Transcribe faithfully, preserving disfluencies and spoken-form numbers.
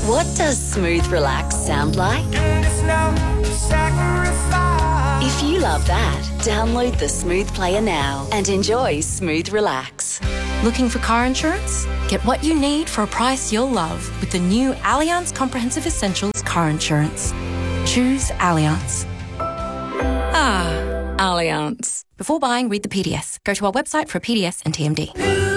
What does smooth relax sound like? If you love that, download the Smooth Player now and enjoy Smooth Relax. Looking for car insurance? Get what you need for a price you'll love with the new Allianz Comprehensive Essentials car insurance. Choose Allianz. Ah, Allianz. Before buying, read the P D S. Go to our website for a P D S and T M D.